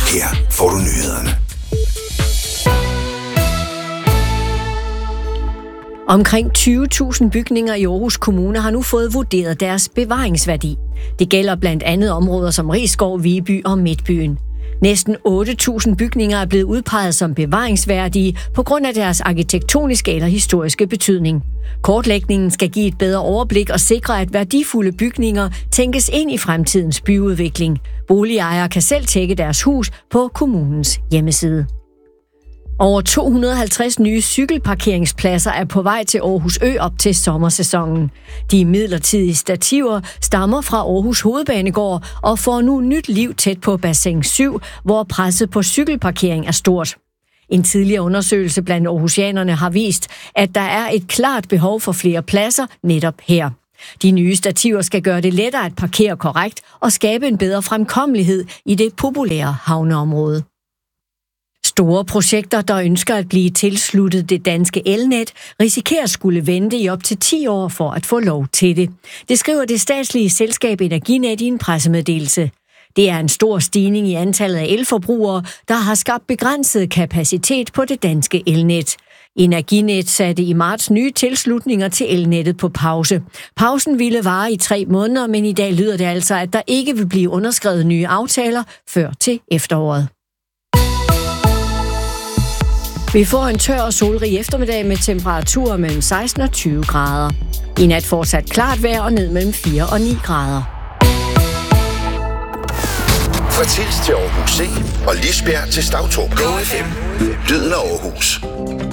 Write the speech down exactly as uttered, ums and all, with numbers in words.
Her får du nyhederne. Omkring tyve tusind bygninger i Aarhus Kommune har nu fået vurderet deres bevaringsværdi. Det gælder blandt andet områder som Risskov, Viby og Midtbyen. Næsten otte tusind bygninger er blevet udpeget som bevaringsværdige på grund af deres arkitektoniske eller historiske betydning. Kortlægningen skal give et bedre overblik og sikre, at værdifulde bygninger tænkes ind i fremtidens byudvikling. Boligejere kan selv tjekke deres hus på kommunens hjemmeside. Over to hundrede og halvtreds nye cykelparkeringspladser er på vej til Aarhus Ø op til sommersæsonen. De midlertidige stativer stammer fra Aarhus Hovedbanegård og får nu nyt liv tæt på Bassin syv, hvor presset på cykelparkering er stort. En tidligere undersøgelse blandt aarhusianerne har vist, at der er et klart behov for flere pladser netop her. De nye stativer skal gøre det lettere at parkere korrekt og skabe en bedre fremkommelighed i det populære havneområde. Store projekter, der ønsker at blive tilsluttet det danske elnet, risikerer at skulle vente i op til ti år for at få lov til det. Det skriver det statslige selskab Energinet i en pressemeddelelse. Det er en stor stigning i antallet af elforbrugere, der har skabt begrænset kapacitet på det danske elnet. Energinet satte i marts nye tilslutninger til elnettet på pause. Pausen ville vare i tre måneder, men i dag lyder det altså, at der ikke vil blive underskrevet nye aftaler før til efteråret. Vi får en tør og solrig eftermiddag med temperaturer mellem seksten og tyve grader. I nat fortsat klart vejr og ned mellem fire og ni grader. Fra Tilst til Aarhus C og Lisbjerg til Stavtrup. Go F M. Lyden af Aarhus.